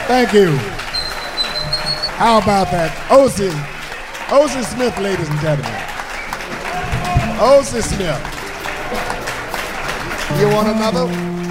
Thank you. How about that? O.C. Smith, ladies and gentlemen. O.C. Smith. You want another?